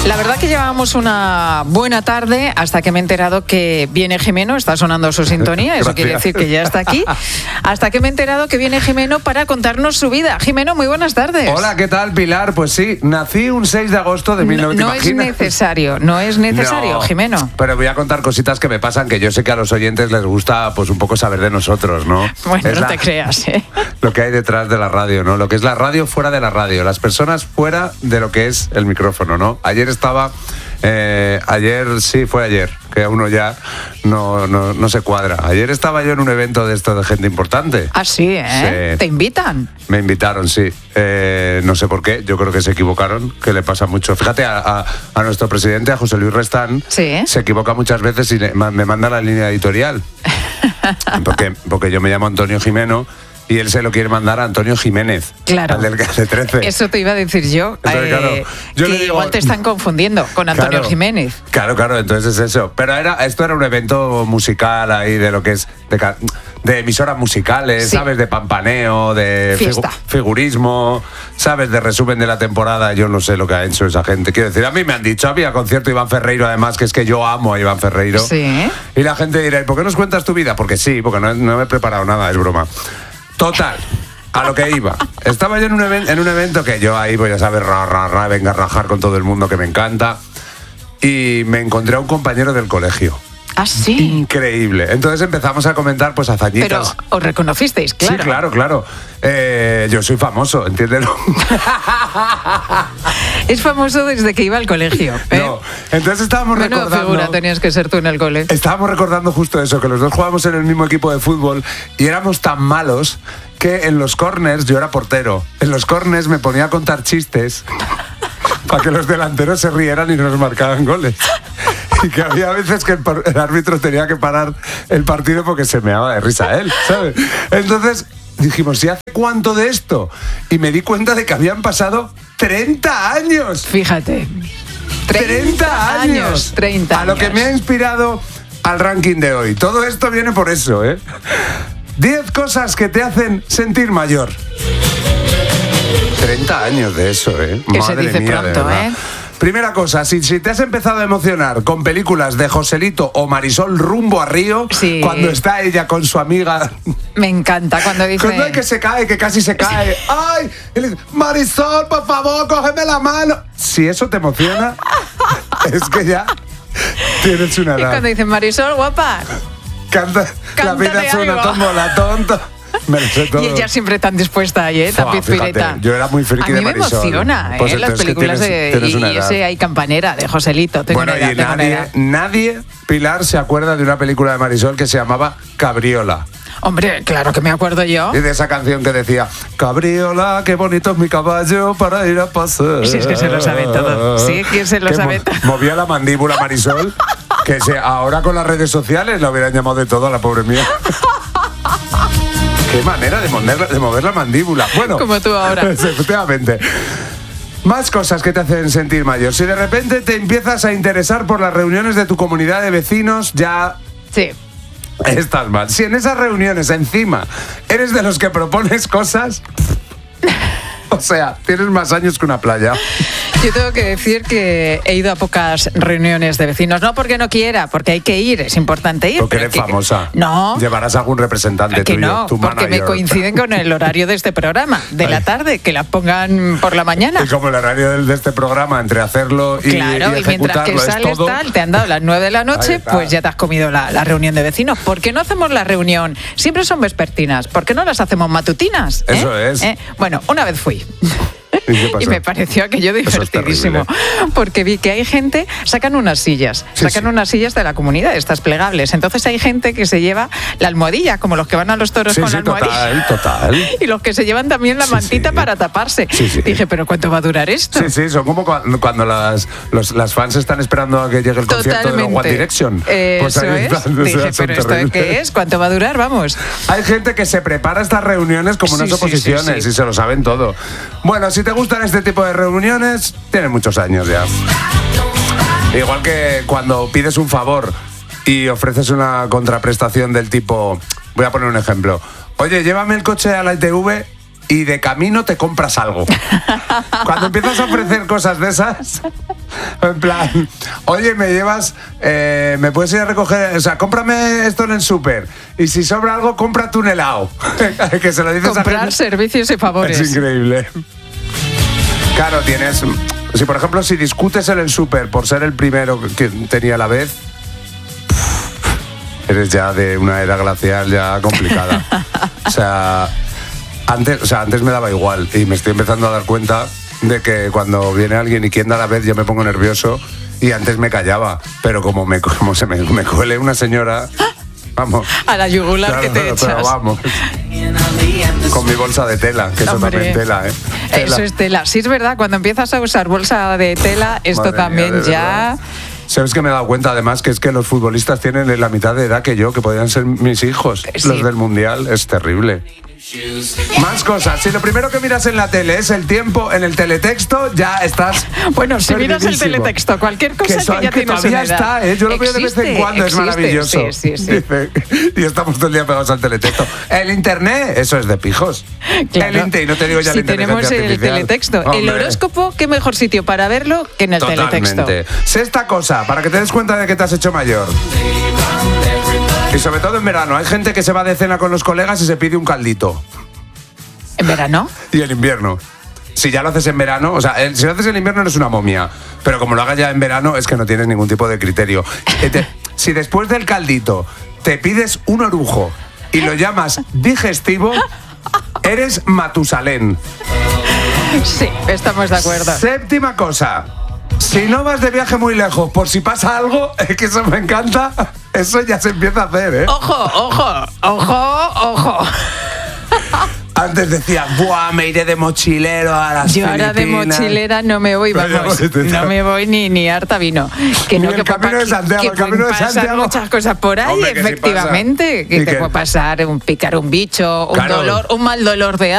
La verdad que llevábamos una buena tarde hasta que me he enterado que viene Jimeno, está sonando su sintonía, eso quiere decir que ya está aquí, hasta que me he enterado que viene Jimeno para contarnos su vida. Jimeno, muy buenas tardes. Hola, ¿qué tal, Pilar? Pues sí, nací un 6 de agosto de 1900. No es necesario, Jimeno. Pero voy a contar cositas que me pasan, que yo sé que a los oyentes les gusta pues un poco saber de nosotros, ¿no? Bueno, no te creas, ¿eh? Lo que hay detrás de la radio, ¿no? Lo que es la radio fuera de la radio, las personas fuera de lo que es el micrófono, ¿no? Ayer, que a uno ya no se cuadra. Ayer estaba yo en un evento de esto de gente importante. Ah, sí, ¿eh? Sí. ¿Te invitan? Me invitaron, sí. No sé por qué, yo creo que se equivocaron, que le pasa mucho. Fíjate, a nuestro presidente, a José Luis Restán, ¿sí? Se equivoca muchas veces y me manda la línea editorial. Porque yo me llamo Antonio Jimeno. Y él se lo quiere mandar a Antonio Jiménez, claro, al del que hace 13. Eso te iba a decir yo. Entonces, claro, yo que le digo, igual te están confundiendo con Antonio Jiménez. Claro, entonces es eso. Pero esto era un evento musical ahí de lo que es de emisoras musicales, sí. ¿Sabes? De pampaneo, de figurismo, ¿sabes? De resumen de la temporada. Yo no sé lo que ha hecho esa gente. Quiero decir, a mí me han dicho, había concierto Iván Ferreiro, además, que es que yo amo a Iván Ferreiro. Sí. Y la gente dirá, ¿y por qué nos cuentas tu vida? Porque sí, porque no me he preparado nada, es broma. Total, a lo que iba. Estaba yo en un evento que yo ahí, pues ya sabes, venga a rajar con todo el mundo, que me encanta. Y me encontré a un compañero del colegio. ¿Ah, sí? Increíble. Entonces empezamos a comentar pues hazañitas. Pero os reconocisteis, claro. Sí, claro. Yo soy famoso, entiéndelo. Es famoso desde que iba al colegio, ¿eh? No, entonces estábamos recordando... figura tenías que ser tú en el cole. Estábamos recordando justo eso, que los dos jugábamos en el mismo equipo de fútbol y éramos tan malos que en los corners, yo era portero, en los corners me ponía a contar chistes para que los delanteros se rieran y nos marcaban goles. Y que había veces que el árbitro tenía que parar el partido porque se meaba de risa él, ¿sabes? Entonces dijimos, ¿y hace cuánto de esto? Y me di cuenta de que habían pasado 30 años. Fíjate. 30 años. 30 años. A lo que me ha inspirado al ranking de hoy. Todo esto viene por eso, ¿eh? 10 cosas que te hacen sentir mayor. 30 años de eso, ¿eh? Que se dice pronto, ¿eh? Primera cosa, si te has empezado a emocionar con películas de Joselito o Marisol rumbo a Río, sí. Cuando está ella con su amiga... Me encanta cuando dice... Cuando hay que se cae, que casi se cae. Sí. ¡Ay! Marisol, por favor, cógeme la mano. Si eso te emociona, es que ya tienes una edad. Y cuando dicen, Marisol, guapa... Canta la vida es una tómbola, tonto. Me lo sé todo. Y ella siempre tan dispuesta ahí, tan pizpireta. Yo era muy friki de Marisol. A mí me emociona, pues las películas tienes y ese hay campanera de Joselito. Bueno, y nadie, Pilar, se acuerda de una película de Marisol que se llamaba Cabriola. Hombre, claro que me acuerdo yo. Y de esa canción que decía, Cabriola, qué bonito es mi caballo para ir a pasear. Sí, es que se lo sabe todo. Sí, que se lo sabe todo. Movía la mandíbula Marisol, que ahora con las redes sociales la hubieran llamado de todo a la pobre mía. Qué manera de mover la mandíbula. Bueno, como tú ahora. Efectivamente. Más cosas que te hacen sentir mayor. Si de repente te empiezas a interesar por las reuniones de tu comunidad de vecinos, ya... Sí. Estás mal. Si en esas reuniones encima eres de los que propones cosas... O sea, tienes más años que una playa. Yo tengo que decir que he ido a pocas reuniones de vecinos. No porque no quiera, porque hay que ir, es importante ir. Porque eres famosa. No. Llevarás algún representante tuyo, no, tu porque manager. me coinciden con el horario de este programa, de la tarde, que la pongan por la mañana. Y como el horario de este programa, entre hacerlo y claro, y mientras que sales todo... te han dado las 9 de la noche, pues ya te has comido la reunión de vecinos. ¿Por qué no hacemos la reunión? Siempre son vespertinas. ¿Por qué no las hacemos matutinas? Eso es. Bueno, una vez fui... ¿Y me pareció aquello divertidísimo, porque vi que hay gente, sacan unas sillas de la comunidad, estas plegables, entonces hay gente que se lleva la almohadilla, como los que van a los toros con la almohadilla. Total. Y los que se llevan también la mantita para taparse. Dije, ¿pero cuánto va a durar esto? Sí, son como cuando las fans están esperando a que llegue el concierto de los One Direction. Eso es. Dije, ¿pero esto qué es? ¿Cuánto va a durar? Vamos. Hay gente que se prepara estas reuniones como unas oposiciones y se lo saben todo. Bueno, si te gustan este tipo de reuniones, tienes muchos años ya. Igual que cuando pides un favor y ofreces una contraprestación del tipo, voy a poner un ejemplo, oye, llévame el coche a la ITV y de camino te compras algo. Cuando empiezas a ofrecer cosas de esas, en plan, oye, me llevas, me puedes ir a recoger, o sea, cómprame esto en el súper y si sobra algo, cómprate un helado. Que se lo dices comprar a gente. Servicios y favores. Es increíble. Claro, tienes... Si, por ejemplo, si discutes en el súper por ser el primero que tenía la vez, eres ya de una era glacial ya complicada. O sea, antes me daba igual y me estoy empezando a dar cuenta de que cuando viene alguien y quien da la vez yo me pongo nervioso y antes me callaba, pero como se me cuele una señora, vamos. A la yugular, claro, que te echas. Pero vamos. Con mi bolsa de tela, que eso también tela, ¿eh? Tela. Eso es tela. Sí, es verdad, cuando empiezas a usar bolsa de tela, esto Madre también mía, ya... ¿Sabes que me he dado cuenta además que es que los futbolistas tienen la mitad de edad que yo, que podrían ser mis hijos, sí. Los del Mundial? Es terrible. Más cosas. Si lo primero que miras en la tele es el tiempo en el teletexto, ya estás. Bueno, si miras el teletexto, cualquier cosa que ya tienes todavía está, ¿eh? Yo lo veo de vez en cuando, es maravilloso. Sí. Dice, y estamos todo el día pegados al teletexto. El internet, eso es de pijos. Claro. Y no te digo ya si la inteligencia tenemos el teletexto. Hombre. El horóscopo, qué mejor sitio para verlo que en el teletexto. Sexta cosa, para que te des cuenta de que te has hecho mayor. Y sobre todo en verano, hay gente que se va de cena con los colegas y se pide un caldito. ¿En verano? Y en invierno. Si ya lo haces en verano, o sea, si lo haces en invierno eres una momia, pero como lo hagas ya en verano es que no tienes ningún tipo de criterio. Si después del caldito te pides un orujo y lo llamas digestivo, eres Matusalén. Sí, estamos de acuerdo. Séptima cosa. Si no vas de viaje muy lejos, por si pasa algo, es que eso me encanta, eso ya se empieza a hacer, ¿eh? Ojo. Antes decía, buah, me iré de mochilero a las Yo Filipinas. ahora de mochilera no me voy, vamos, no me voy ni harta vino. Que no, el camino de Santiago, que el camino de Santiago. Pasan muchas cosas por ahí, hombre, efectivamente, que te puede pasar picar un bicho, un dolor, un mal dolor de